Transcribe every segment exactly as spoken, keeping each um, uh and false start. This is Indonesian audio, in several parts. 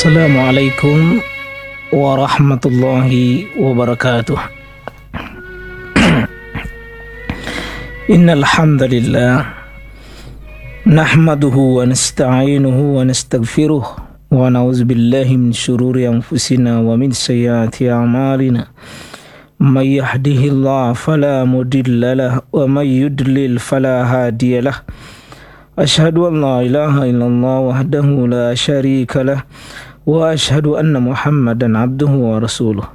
Assalamualaikum warahmatullahi wabarakatuh. Innal hamdalillah nahmaduhu wa nasta'inuhu wa nastaghfiruh wa na'udzubillahi min syururi anfusina wa min sayyiati a'malina. May yahdihillahu fala mudilla lahu wa may yudlil fala hadiya lahu. Asyhadu an la ilaha illallah wahdahu la syarika lah wa asyhadu anna Muhammadan abduhu wa rasuluh.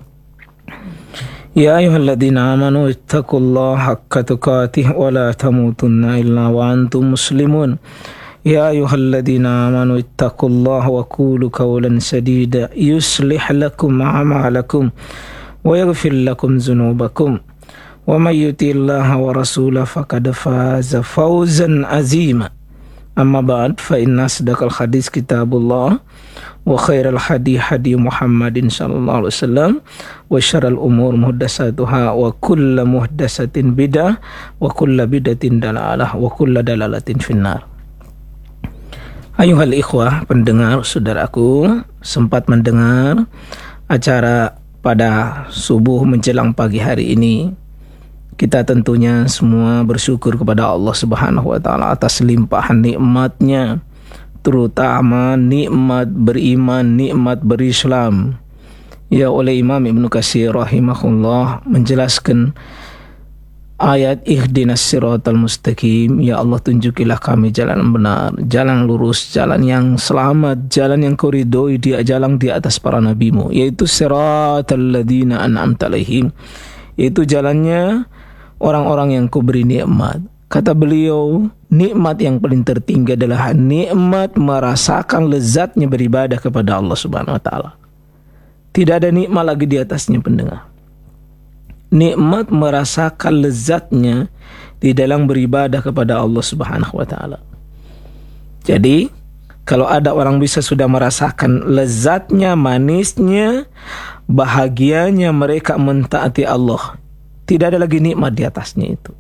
Ya ayyuhalladzina amanu ittaqullaha haqqa tuqatih wa la tamutunna illa wa antum muslimun. Ya ayyuhalladzina amanu ittaqullaha wa qulu qawlan sadida yuslih lakum a'malakum wa yaghfir lakum dzunubakum. Wa may yuti'illaha wa rasulahu faqad faza fawzan azima. Amma ba'd, fa inna asdaqal hadis kitabullah wa khairal hadi hadi Muhammadin sallallahu alaihi wasallam wa syarrul umur muhdatsatuha wa kullu muhdatsatin bidah wa kullu bidatin dalalah wa kullu dalalatin finnar. Ayuhal ikhwah, pendengar saudaraku, sempat mendengar acara pada subuh menjelang pagi hari ini. Kita tentunya semua bersyukur kepada Allah Subhanahu wa taala atas limpahan nikmatnya, terutama nikmat beriman, nikmat berislam. Ya, oleh Imam Ibnu Katsir rahimahullah menjelaskan ayat ihdinas siratal mustaqim, ya Allah tunjukilah kami jalan benar, jalan lurus, jalan yang selamat, jalan yang kau ridhoi, dia jalan di atas para nabimu, yaitu siratal ladzina an'amta alaihim, yaitu jalannya orang-orang yang kau beri nikmat. Kata beliau, nikmat yang paling tertinggi adalah nikmat merasakan lezatnya beribadah kepada Allah Subhanahu wa taala. Tidak ada nikmat lagi di atasnya, pendengar. Nikmat merasakan lezatnya di dalam beribadah kepada Allah Subhanahu wa taala. Jadi, kalau ada orang bisa sudah merasakan lezatnya, manisnya, bahagianya mereka mentaati Allah, tidak ada lagi nikmat di atasnya itu.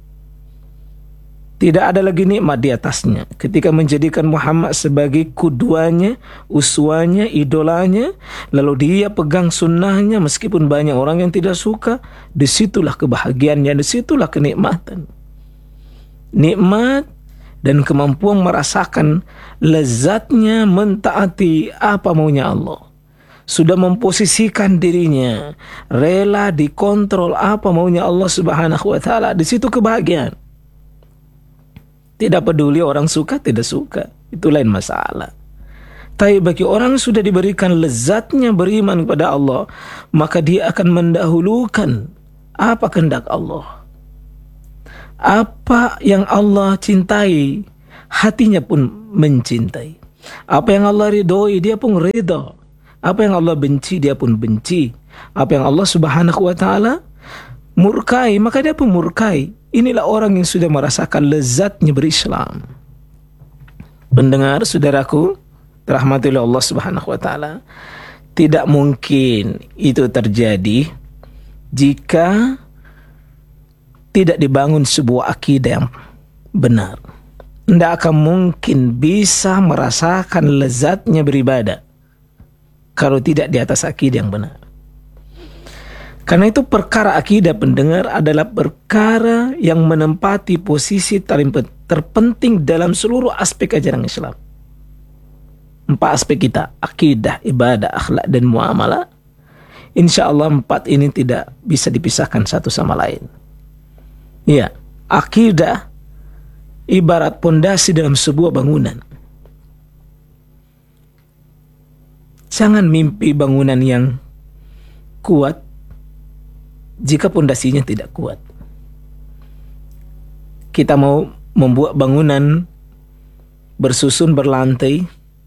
Tidak ada lagi nikmat di atasnya. Ketika menjadikan Muhammad sebagai kuduanya, uswanya, idolanya, lalu dia pegang sunnahnya meskipun banyak orang yang tidak suka, disitulah kebahagiaannya, disitulah kenikmatan. Nikmat dan kemampuan merasakan lezatnya mentaati apa maunya Allah. Sudah memposisikan dirinya rela dikontrol apa maunya Allah Subhanahu wa taala, di situ kebahagiaan. Tidak peduli orang suka tidak suka, itu lain masalah. Tapi bagi orang sudah diberikan lezatnya beriman kepada Allah, maka dia akan mendahulukan apa kehendak Allah. Apa yang Allah cintai, hatinya pun mencintai. Apa yang Allah ridhoi, dia pun ridha. Apa yang Allah benci, dia pun benci. Apa yang Allah Subhanahu wa taala murkai, maka dia pun murkai. Inilah orang yang sudah merasakan lezatnya berislam. Pendengar saudaraku, rahmati Allah Subhanahu wa taala, tidak mungkin itu terjadi jika tidak dibangun sebuah akidah yang benar. Tidak akan mungkin bisa merasakan lezatnya beribadah kalau tidak di atas akidah yang benar. Karena itu perkara akidah, pendengar, adalah perkara yang menempati posisi terpenting dalam seluruh aspek ajaran Islam. Empat aspek kita, akidah, ibadah, akhlak, dan muamalah. Insya Allah empat ini tidak bisa dipisahkan satu sama lain. Ya, akidah ibarat pondasi dalam sebuah bangunan. Jangan mimpi bangunan yang kuat jika pondasinya tidak kuat. Kita mau membuat bangunan bersusun berlantai,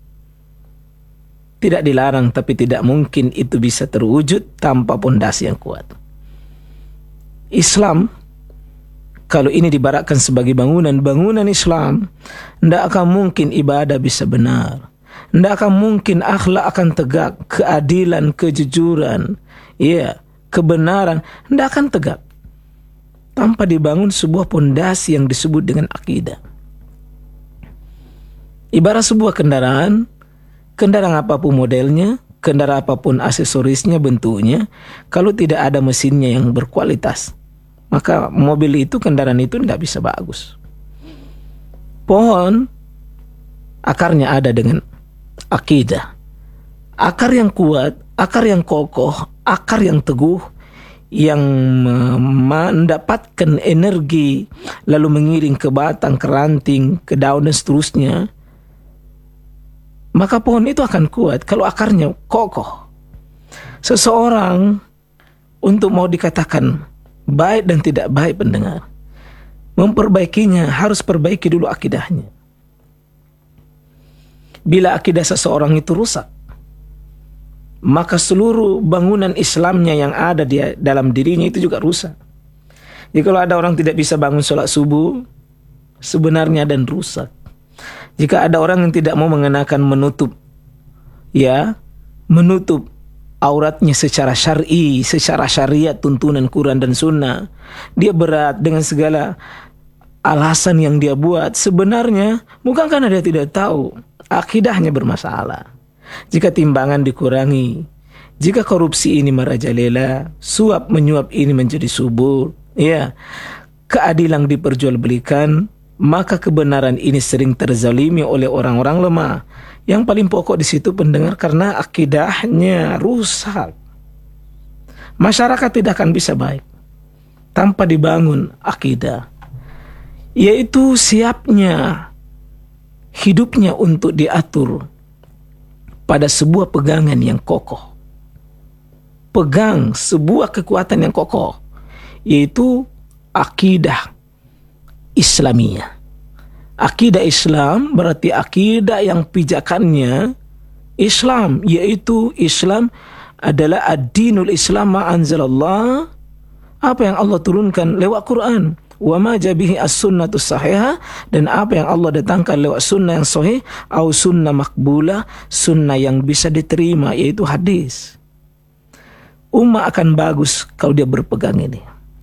tidak dilarang, tapi tidak mungkin itu bisa terwujud tanpa pondasi yang kuat. Islam, kalau ini dibarakkan sebagai bangunan, bangunan Islam, tidak akan mungkin ibadah bisa benar. Tidak akan mungkin akhlak akan tegak, keadilan, kejujuran, ya, kebenaran, tidak akan tegak tanpa dibangun sebuah pondasi yang disebut dengan akidah. Ibarat sebuah kendaraan kendaraan apapun modelnya, kendaraan apapun aksesorisnya, bentuknya, kalau tidak ada mesinnya yang berkualitas, maka mobil itu, kendaraan itu tidak bisa bagus. Pohon, akarnya ada dengan akidah. Akar yang kuat, akar yang kokoh, akar yang teguh, yang mendapatkan energi, lalu mengiring ke batang, ke ranting, ke daun dan seterusnya, maka pohon itu akan kuat kalau akarnya kokoh. Seseorang untuk mau dikatakan baik dan tidak baik pendengar, memperbaikinya harus perbaiki dulu akidahnya. Bila akidah seseorang itu rusak, maka seluruh bangunan Islamnya yang ada di dalam dirinya itu juga rusak. Jadi kalau ada orang tidak bisa bangun sholat subuh, sebenarnya dan rusak. Jika ada orang yang tidak mau mengenakan menutup, ya, menutup auratnya secara syar'i, secara syariat, tuntunan Quran dan Sunnah, dia berat dengan segala alasan yang dia buat, sebenarnya bukan karena dia tidak tahu, akidahnya bermasalah. Jika timbangan dikurangi, jika korupsi ini merajalela, suap menyuap ini menjadi subur, ya, keadilan diperjualbelikan, maka kebenaran ini sering terzalimi oleh orang-orang lemah. Yang paling pokok di situ pendengar, karena akidahnya rusak. Masyarakat tidak akan bisa baik tanpa dibangun akidah, yaitu siapnya hidupnya untuk diatur pada sebuah pegangan yang kokoh. Pegang sebuah kekuatan yang kokoh, yaitu akidah Islamiyah. Akidah Islam berarti akidah yang pijakannya Islam, yaitu Islam adalah ad-dinul Islam ma anzalallah, apa yang Allah turunkan lewat Quran, wa ma jabihi as-sunnatu sahihah, dan apa yang Allah datangkan lewat sunnah yang sahih, atau sunnah makbulah, sunnah yang bisa diterima, yaitu hadis. Ummah akan bagus kalau dia berpegang ini.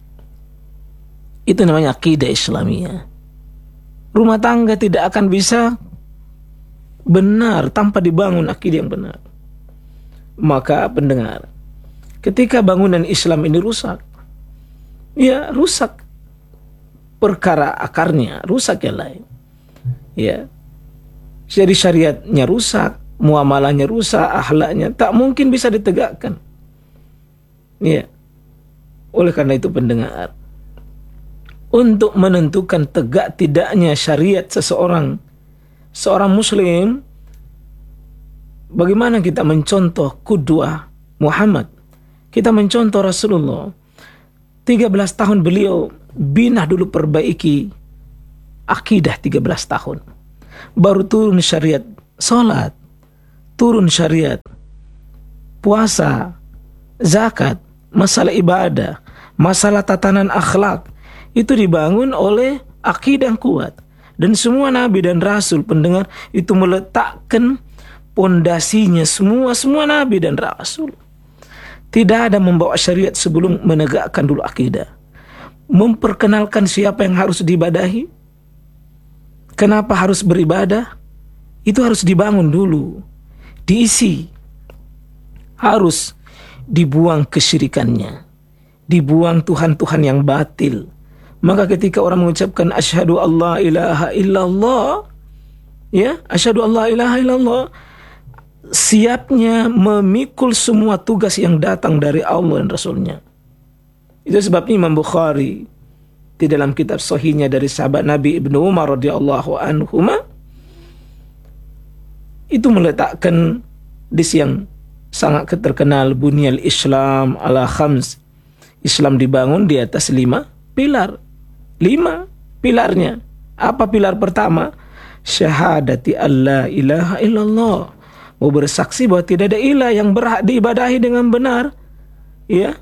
Itu namanya akidah Islamiyah. Rumah tangga tidak akan bisa benar tanpa dibangun akidah yang benar. Maka pendengar, ketika bangunan Islam ini rusak, ya rusak perkara akarnya, rusak yang lain. Ya. Jadi syariatnya rusak, muamalahnya rusak, akhlaknya tak mungkin bisa ditegakkan. Ya. Oleh karena itu pendengar, untuk menentukan tegak tidaknya syariat seseorang, seorang muslim, bagaimana kita mencontoh qudwah Muhammad, kita mencontoh Rasulullah. tiga belas tahun beliau binah dulu perbaiki akidah, tiga belas tahun. Baru turun syariat salat, turun syariat puasa, zakat, masalah ibadah, masalah tatanan akhlak, itu dibangun oleh akidah yang kuat. Dan semua nabi dan rasul pendengar itu meletakkan pondasinya, semua semua nabi dan rasul. Tidak ada membawa syariat sebelum menegakkan dulu akidah. Memperkenalkan siapa yang harus diibadahi, kenapa harus beribadah, itu harus dibangun dulu, diisi. Harus dibuang kesyirikannya, dibuang Tuhan-Tuhan yang batil. Maka ketika orang mengucapkan asyhadu alla ilaha illallah, ya, asyhadu alla ilaha illallah, siapnya memikul semua tugas yang datang dari Allah dan Rasulnya. Itu sebabnya Imam Bukhari di dalam kitab sahihnya dari sahabat Nabi Ibnu Umar radhiyallahu anhuma itu meletakkan hadis yang sangat terkenal, bunyal Islam ala khams. Islam dibangun di atas lima pilar. Lima pilarnya. Apa pilar pertama? Syahadati alla ilaha illallah. Mau bersaksi bahwa tidak ada ilah yang berhak diibadahi dengan benar, ya,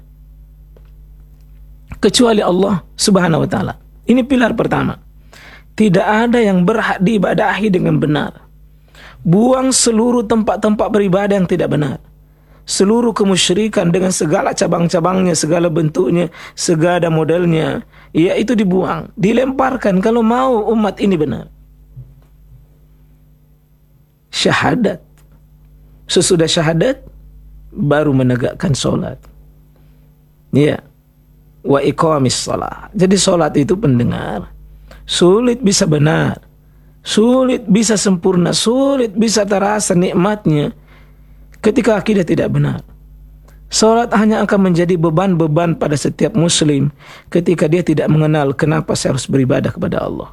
kecuali Allah Subhanahu wa taala. Ini pilar pertama. Tidak ada yang berhak diibadahi dengan benar. Buang seluruh tempat-tempat beribadah yang tidak benar. Seluruh kemusyrikan dengan segala cabang-cabangnya, segala bentuknya, segala modelnya, ya itu dibuang, dilemparkan kalau mau umat ini benar. Syahadat, sesudah syahadat baru menegakkan sholat. Ya, wa iqamis shalah. Jadi sholat itu pendengar, sulit bisa benar, sulit bisa sempurna, sulit bisa terasa nikmatnya ketika akidah tidak benar. Sholat hanya akan menjadi beban-beban pada setiap muslim ketika dia tidak mengenal kenapa saya harus beribadah kepada Allah.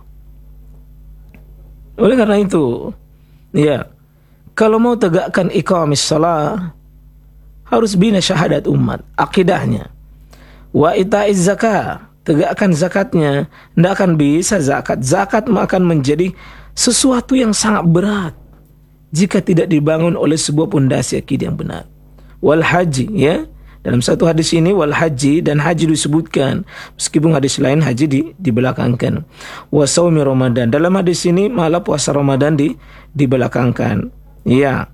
Oleh karena itu, ya, kalau mau tegakkan iqamis shalah, harus bina syahadat umat, akidahnya. Wa ita'iz zakah, tegakkan zakatnya. Tidak akan bisa zakat. Zakat akan menjadi sesuatu yang sangat berat jika tidak dibangun oleh sebuah pondasi akidah yang benar. Wal haji, ya. Dalam satu hadis ini wal haji, dan haji disebutkan, meskipun hadis lain haji di, dibelakangkan. Wa saumi Ramadan, dalam hadis ini malah puasa Ramadan di dibelakangkan. Ya.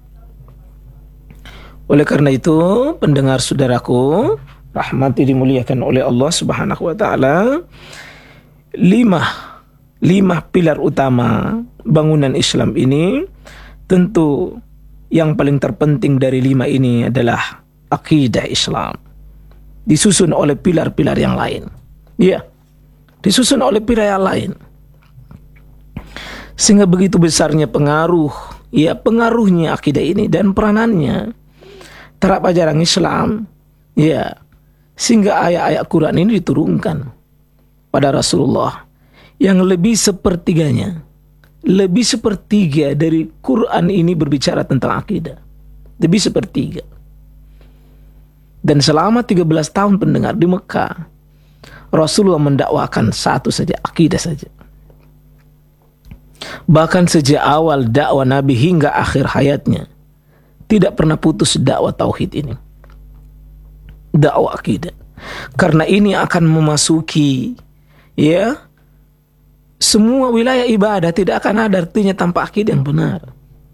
Oleh karena itu, pendengar saudaraku, rahmati dimuliakan oleh Allah Subhanahu wa taala, lima lima pilar utama bangunan Islam ini, tentu yang paling terpenting dari lima ini adalah akidah Islam, disusun oleh pilar-pilar yang lain. Ya, disusun oleh pilar yang lain. Sehingga begitu besarnya pengaruh, ya pengaruhnya akidah ini dan peranannya terhadap ajaran Islam, ya, sehingga ayat-ayat Quran ini diturunkan pada Rasulullah yang lebih sepertiganya, lebih sepertiga dari Quran ini berbicara tentang akidah, lebih sepertiga. Dan selama tiga belas tahun pendengar di Mekah, Rasulullah mendakwakan satu saja, akidah saja. Bahkan sejak awal dakwah Nabi hingga akhir hayatnya, tidak pernah putus dakwah tauhid ini, dakwah akidah. Karena ini akan memasuki, ya, semua wilayah ibadah. Tidak akan ada artinya tanpa akidah yang benar.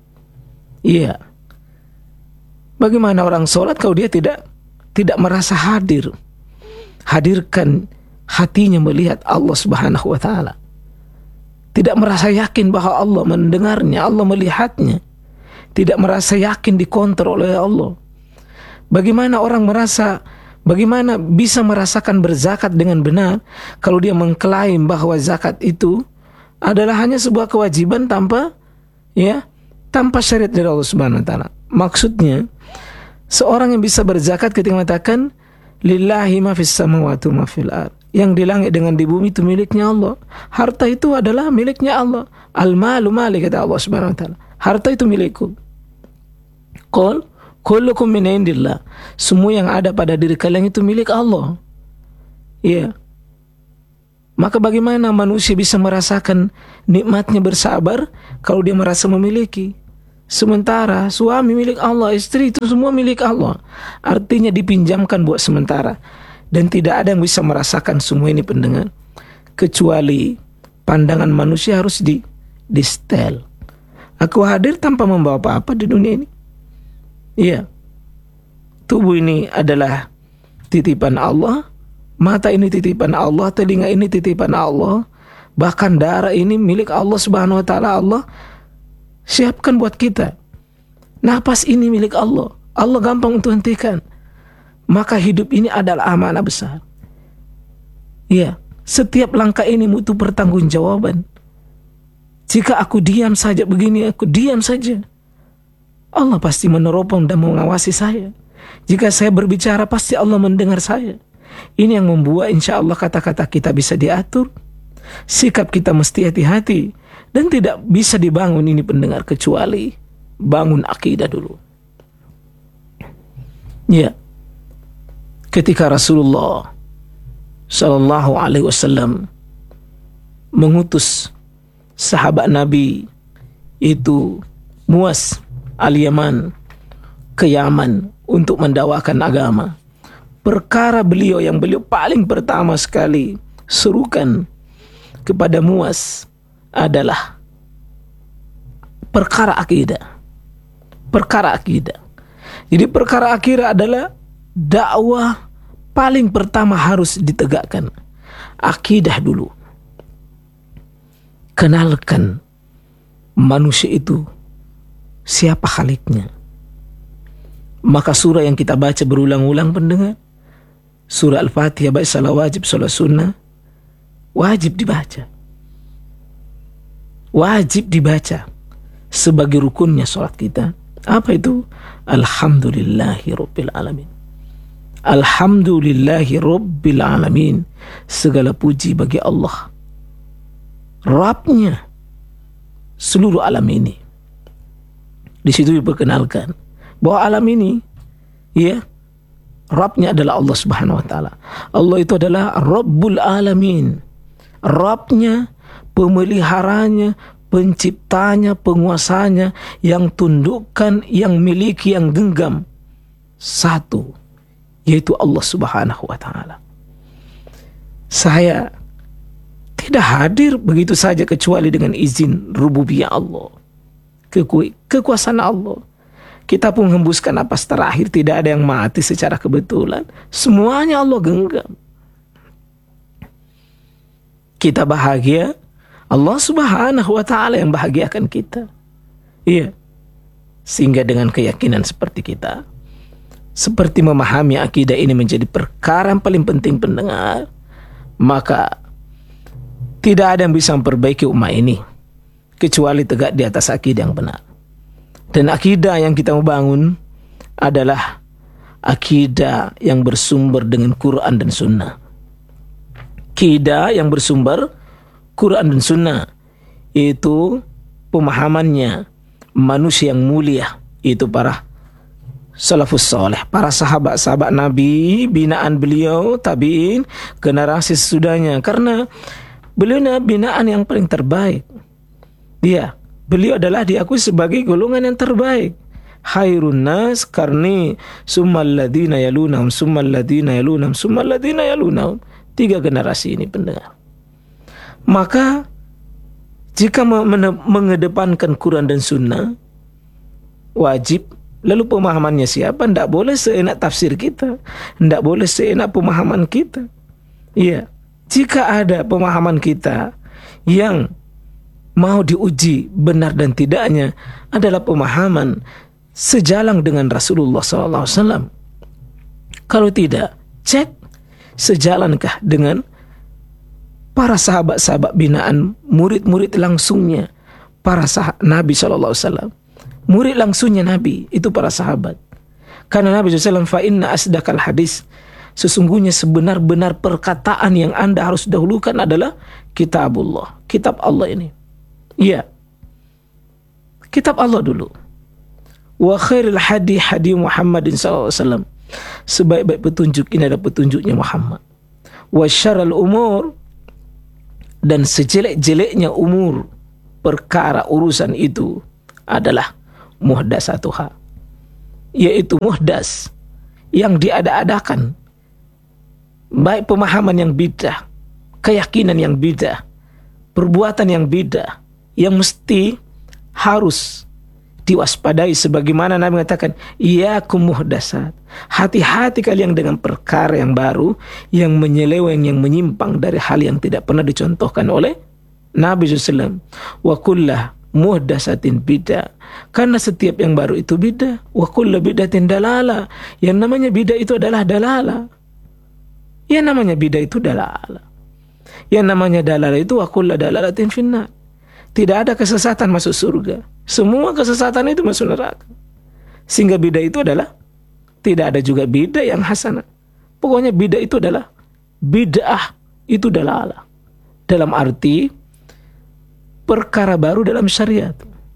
Iya. Bagaimana orang sholat kalau dia tidak tidak merasa hadir? Hadirkan hatinya melihat Allah Subhanahu wa taala. Tidak merasa yakin bahwa Allah mendengarnya, Allah melihatnya. Tidak merasa yakin dikontrol oleh Allah. Bagaimana orang merasa, bagaimana bisa merasakan berzakat dengan benar kalau dia mengklaim bahwa zakat itu adalah hanya sebuah kewajiban tanpa, ya, tanpa syariat dari Allah Subhanahu wa taala. Maksudnya, seorang yang bisa berzakat ketika mengatakan lillahi ma fis samawati wa ma fil ard, yang di langit dengan di bumi itu miliknya Allah. Harta itu adalah miliknya Allah. Al-malu mali, kata Allah Subhanahu wa taala. Harta itu milikku. Qul kullukum min indillah. Semua yang ada pada diri kalian itu milik Allah. Iya. Maka bagaimana manusia bisa merasakan nikmatnya bersabar kalau dia merasa memiliki? Sementara suami milik Allah, istri itu semua milik Allah. Artinya dipinjamkan buat sementara. Dan tidak ada yang bisa merasakan semua ini pendengar, kecuali pandangan manusia harus di di setel. Aku hadir tanpa membawa apa-apa di dunia ini. Iya. Tubuh ini adalah titipan Allah, mata ini titipan Allah, telinga ini titipan Allah, bahkan darah ini milik Allah Subhanahu wa taala. Allah siapkan buat kita. Napas ini milik Allah. Allah gampang untuk hentikan. Maka hidup ini adalah amanah besar. Iya, setiap langkah ini butuh pertanggungjawaban. Jika aku diam saja begini, aku diam saja, Allah pasti meneropong dan mengawasi saya. Jika saya berbicara, pasti Allah mendengar saya. Ini yang membuat insya Allah kata-kata kita bisa diatur, sikap kita mesti hati-hati, dan tidak bisa dibangun ini pendengar kecuali bangun akidah dulu. Ya. Ketika Rasulullah Sallallahu Alaihi Wasallam mengutus sahabat Nabi itu Muaz al-Yaman ke Yaman untuk mendakwakan agama, perkara beliau yang beliau paling pertama sekali serukan kepada Muaz adalah perkara akidah. Perkara akidah. Jadi perkara akidah adalah dakwah paling pertama harus ditegakkan. Akidah dulu. Kenalkan manusia itu siapa Khaliknya. Maka surah yang kita baca berulang-ulang pendengar, surah Al-Fatihah baik salah wajib, salah sunnah, wajib dibaca. Wajib dibaca sebagai rukunnya sholat kita. Apa itu? Alhamdulillahi Rabbil Alamin. Alhamdulillahi Rabbil Alamin. Segala puji bagi Allah, Rabbnya seluruh alam ini. Di situ diperkenalkan bahwa alam ini, ya, Rabbnya adalah Allah Subhanahu wa Ta'ala. Allah itu adalah Rabbul Alamin. Rabbnya, pemeliharanya, penciptanya, penguasanya, yang tundukkan, yang miliki, yang genggam satu, yaitu Allah Subhanahu wa Ta'ala. Saya tidak hadir begitu saja kecuali dengan izin rububiyah Allah, Keku kekuasaan Allah. Kita pun hembuskan napas terakhir, tidak ada yang mati secara kebetulan. Semuanya Allah genggam. Kita bahagia, Allah Subhanahu wa Ta'ala yang bahagiakan kita. Iya. Sehingga dengan keyakinan seperti kita, seperti memahami akidah ini menjadi perkara yang paling penting pendengar, maka tidak ada yang bisa memperbaiki umat ini kecuali tegak di atas akidah yang benar. Dan akidah yang kita mau bangun adalah akidah yang bersumber dengan Quran dan Sunnah. Akidah yang bersumber Quran dan Sunnah, itu pemahamannya manusia yang mulia, itu para salafus saleh, para sahabat-sahabat Nabi, binaan beliau, tabi'in, generasi sesudahnya. Karena beliau binaan yang paling terbaik. Dia, beliau adalah diakui sebagai golongan yang terbaik. Khairun nas karni summal ladina yalunahum summal ladina yalunahum summal ladina yalunahum. Tiga generasi ini pendengar. Maka jika mengedepankan Quran dan Sunnah, wajib. Lalu pemahamannya siapa? Tidak boleh seenak tafsir kita, tidak boleh seenak pemahaman kita. Iya. Jika ada pemahaman kita yang mau diuji benar dan tidaknya adalah pemahaman sejalan dengan Rasulullah sallallahu alaihi wasallam. Kalau tidak, cek sejalankah dengan para sahabat-sahabat binaan, murid-murid langsungnya para sahabat Nabi sallallahu alaihi wasallam. Murid langsungnya Nabi itu para sahabat. Karena Nabi sallallahu alaihi wasallam, fa inna asdaqal hadis, sesungguhnya sebenar-benar perkataan yang Anda harus dahulukan adalah kitabullah, kitab Allah ini. Iya, kitab Allah dulu. Wa khairul hadi hadi Muhammadin sallallahu alaihi wasallam, sebaik-baik petunjuk ini adalah petunjuknya Muhammad. Wa syarrul umur, dan sejelek-jeleknya umur, perkara urusan itu adalah muhdasatuha, yaitu muhdas, yang diada-adakan, baik pemahaman yang bidah, keyakinan yang bidah, perbuatan yang bidah, yang mesti harus diwaspadai. Sebagaimana Nabi mengatakan, iyyakum muhdasat, hati-hati kalian dengan perkara yang baru, yang menyeleweng, yang menyimpang dari hal yang tidak pernah dicontohkan oleh Nabi sallallahu alaihi wasallam. Wa kullah muhdasatin bidah, karena setiap yang baru itu bidah. Wa kullu bidatin dalala, yang namanya bidah itu adalah dalala. Yang namanya bidah itu dalala. Yang namanya dalala itu wa kullu dalalatin finnar. Tidak ada kesesatan masuk surga, semua kesesatan itu masuk neraka. Sehingga bidah itu adalah, tidak ada juga bidah yang hasanah. Pokoknya bidah itu adalah bid'ah, itu dalala. Dalam arti perkara baru dalam syariat.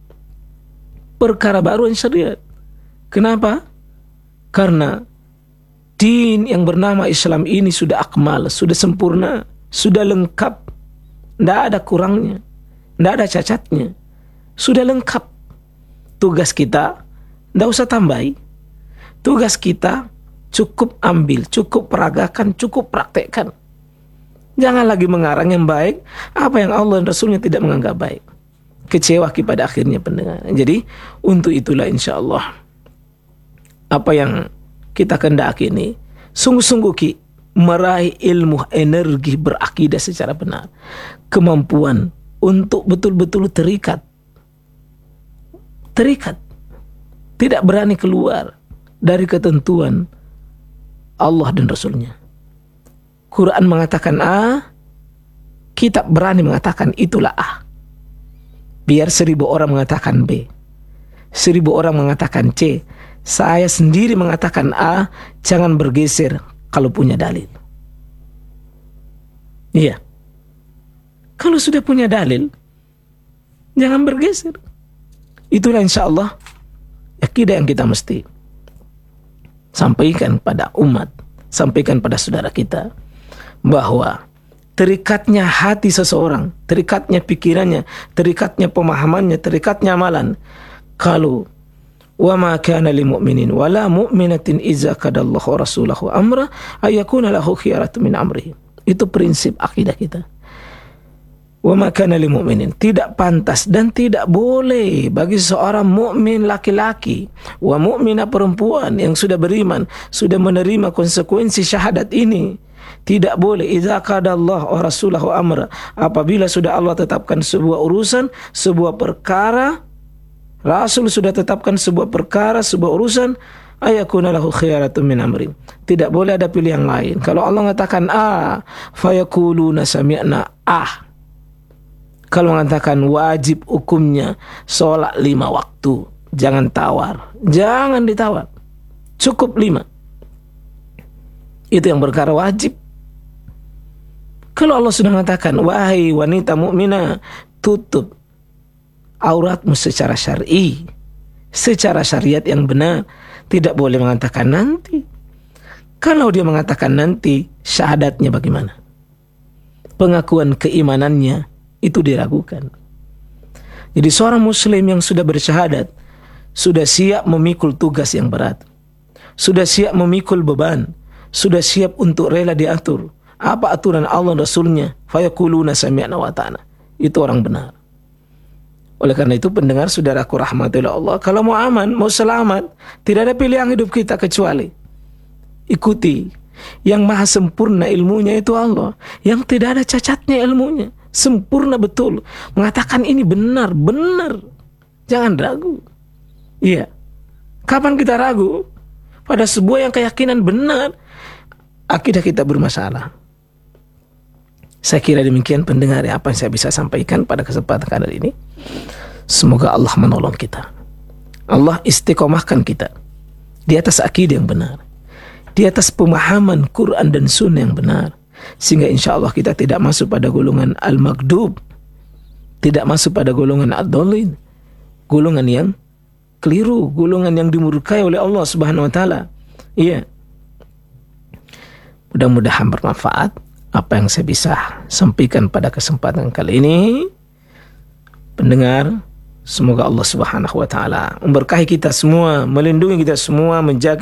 Perkara baru dalam syariat. Kenapa? Karena din yang bernama Islam ini sudah akmal, sudah sempurna, sudah lengkap. Tidak ada kurangnya, tidak ada cacatnya. Sudah lengkap. Tugas kita tidak usah tambahi. Tugas kita cukup ambil, cukup peragakan, cukup praktekkan. Jangan lagi mengarang yang baik apa yang Allah dan Rasulnya tidak menganggap baik. Kecewa pada akhirnya pendengar. Jadi untuk itulah insya Allah apa yang kita kendaki ini sungguh-sungguh ki meraih ilmu, energi berakidah secara benar, kemampuan untuk betul-betul terikat terikat tidak berani keluar dari ketentuan Allah dan Rasulnya. Quran mengatakan A, kita berani mengatakan itulah A. Biar seribu orang mengatakan B, seribu orang mengatakan C, saya sendiri mengatakan A, jangan bergeser kalau punya dalil. Iya. Kalau sudah punya dalil, jangan bergeser. Itulah insya Allah akidah yang kita mesti sampaikan pada umat, sampaikan pada saudara kita, bahwa terikatnya hati seseorang, terikatnya pikirannya, terikatnya pemahamannya, terikatnya amalan, kalau wa ma kana lil mu'minin wala mu'minatin idza qadallahu wa rasulahu amra ayakuna lahu khiyaratu min amrihi. Itu prinsip akidah kita. Wa ma kana lil mu'minin, tidak pantas dan tidak boleh bagi seorang mukmin laki-laki wa mukminah perempuan yang sudah beriman, sudah menerima konsekuensi syahadat ini, tidak boleh idza qadallahu wa rasulahu amra, apabila sudah Allah tetapkan sebuah urusan, sebuah perkara, Rasul sudah tetapkan sebuah perkara, sebuah urusan, ayakuna lahu khiyaratu min amri. Tidak boleh ada pilihan lain. Kalau Allah mengatakan A, fayaquluna sami'na A. Kalau mengatakan wajib hukumnya sholat lima waktu, jangan tawar, jangan ditawar, cukup lima. Itu yang perkara wajib. Kalau Allah sudah mengatakan wahai wanita mukminah, tutup auratmu secara syar'i, secara syariat yang benar, tidak boleh mengatakan nanti. Kalau dia mengatakan nanti, syahadatnya bagaimana? Pengakuan keimanannya itu diragukan. Jadi seorang muslim yang sudah bersyahadat, sudah siap memikul tugas yang berat, sudah siap memikul beban, sudah siap untuk rela diatur apa aturan Allah dan Rasulnya, fayaquluna sami'na wa ta'ana. Itu orang benar. Oleh karena itu pendengar saudaraku rahmatillah Allah, kalau mau aman, mau selamat, tidak ada pilihan hidup kita kecuali ikuti yang maha sempurna ilmunya, itu Allah, yang tidak ada cacatnya ilmunya, sempurna betul, mengatakan ini benar, benar, jangan ragu. Iya. Kapan kita ragu? Pada sebuah yang keyakinan benar, akidah kita bermasalah. Saya kira demikian pendengar apa yang saya bisa sampaikan pada kesempatan kali ini. Semoga Allah menolong kita, Allah istiqomahkan kita di atas akidah yang benar, di atas pemahaman Quran dan Sunnah yang benar, sehingga insya Allah kita tidak masuk pada golongan al-maghdub, tidak masuk pada golongan ad-dhalin, golongan yang keliru, golongan yang dimurkai oleh Allah Subhanahu wa taala. Iya. Mudah-mudahan bermanfaat apa yang saya bisa sampaikan pada kesempatan kali ini. Pendengar, semoga Allah Subhanahu wa taala memberkahi kita semua, melindungi kita semua, menjaga